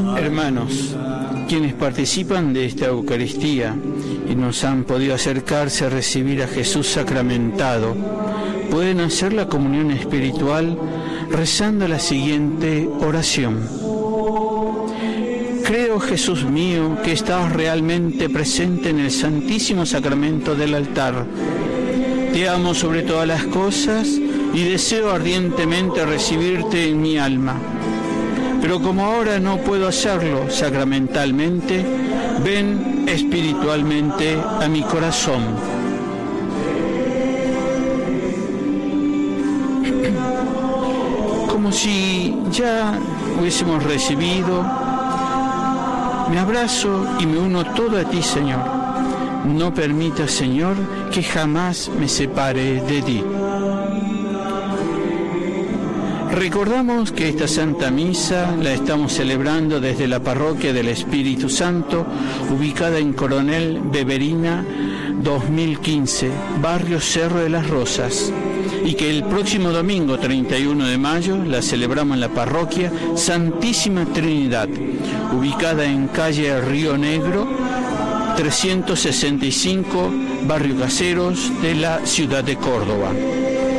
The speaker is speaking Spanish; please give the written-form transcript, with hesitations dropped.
Hermanos, quienes participan de esta Eucaristía y nos han podido acercarse a recibir a Jesús sacramentado, pueden hacer la comunión espiritual rezando la siguiente oración. Creo, Jesús mío, que estás realmente presente en el Santísimo Sacramento del altar. Te amo sobre todas las cosas y deseo ardientemente recibirte en mi alma. Pero como ahora no puedo hacerlo sacramentalmente, ven espiritualmente a mi corazón. Como si ya hubiésemos recibido, me abrazo y me uno todo a ti, Señor. No permitas, Señor, que jamás me separe de ti. Recordamos que esta Santa Misa la estamos celebrando desde la Parroquia del Espíritu Santo, ubicada en Coronel Beverina 2015, barrio Cerro de las Rosas, y que el próximo domingo 31 de mayo la celebramos en la Parroquia Santísima Trinidad, ubicada en calle Río Negro 365, barrio Caseros de la ciudad de Córdoba.